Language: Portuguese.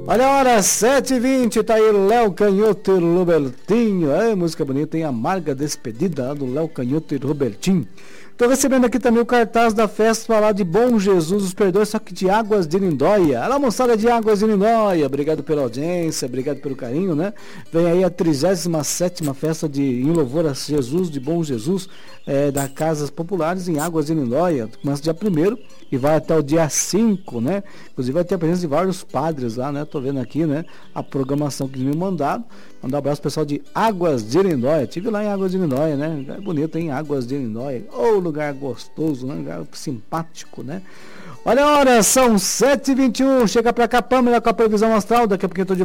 Olha a hora, 7h20, tá aí Léo Canhoto e Robertinho. É, música bonita, hein? Amarga Despedida, do Léo Canhoto e Robertinho. Tô recebendo aqui também o cartaz da festa lá de Bom Jesus, os perdões, só que de Águas de Lindóia. Alô, moçada de Águas de Lindóia, obrigado pela audiência, obrigado pelo carinho, né? Vem aí a 37ª festa em louvor a Jesus, de Bom Jesus, da Casas Populares em Águas de Lindóia. Começa dia 1º e vai até o dia 5, né? Inclusive vai ter a presença de vários padres lá, né? Tô vendo aqui, né? A programação que eles me mandaram. Mandar um abraço pro pessoal de Águas de Lindóia. Estive lá em Águas de Lindóia, né? É bonito, hein? Águas de Lindóia. Oh, lugar gostoso, né? Lugar simpático, né? Olha a hora, são 7h21. Chega pra cá, Pâmela, com a previsão astral. Daqui a pouquinho eu tô de